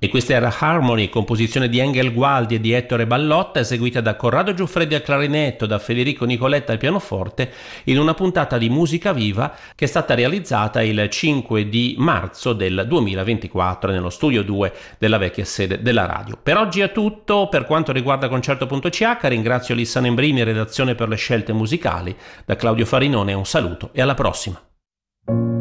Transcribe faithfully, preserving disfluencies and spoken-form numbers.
E questa era Harmony, composizione di Engel Gualdi e di Ettore Ballotta, eseguita da Corrado Giuffredi al clarinetto, da Federico Nicoletta al pianoforte, in una puntata di Musica Viva che è stata realizzata il cinque di marzo del duemilaventiquattro nello studio due della vecchia sede della radio. Per oggi è tutto per quanto riguarda Concerto punto c h. Ringrazio Lissa Nembrini e redazione per le scelte musicali. Da Claudio Farinone un saluto e alla prossima.